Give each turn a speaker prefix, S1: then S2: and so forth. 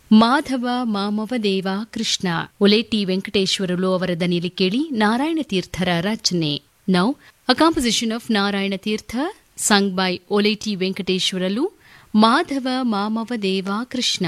S1: ಮಾಧವ ಮಾಮವ ದೇವ ಕೃಷ್ಣ ಒಲೇಟಿ ವೆಂಕಟೇಶ್ವರಲು ಅವರ ದನಿಯಲ್ಲಿ ಕೇಳಿ ನಾರಾಯಣ ತೀರ್ಥರ ರಚನೆ. Now a composition of Narayana Tirtha sung by ಒಲೇಟಿ Venkateswarlu, Madhava ಮಾಮವ ದೇವ ಕೃಷ್ಣ.